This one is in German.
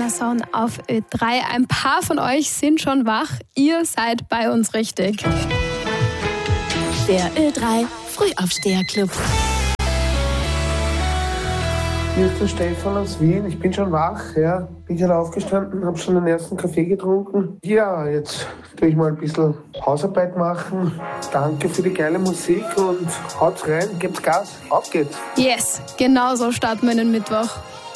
Männersauen auf Ö3. Ein paar von euch sind schon wach. Ihr seid bei uns richtig. Der Ö3 Frühaufsteherclub. Hier ist der Stefan aus Wien. Ich bin schon wach, ja. Bin gerade aufgestanden, habe schon den ersten Kaffee getrunken. Ja, jetzt tue ich mal ein bisschen Hausarbeit machen. Danke für die geile Musik und haut's rein, gebt's Gas, auf geht's. Yes, genau so starten wir den Mittwoch.